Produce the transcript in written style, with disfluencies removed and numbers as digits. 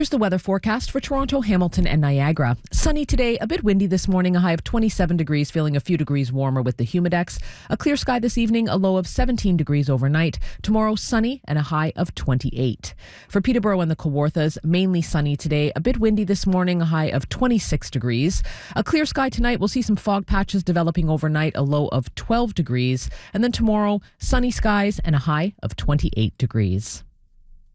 Here's the weather forecast for Toronto, Hamilton, and Niagara. Sunny today, a bit windy this morning, a high of 27 degrees, feeling a few degrees warmer with the humidex. A clear sky this evening, a low of 17 degrees overnight. Tomorrow, sunny and a high of 28. For Peterborough and the Kawarthas, mainly sunny today, a bit windy this morning, a high of 26 degrees. A clear sky tonight, we'll see some fog patches developing overnight, a low of 12 degrees. And then tomorrow, sunny skies and a high of 28 degrees.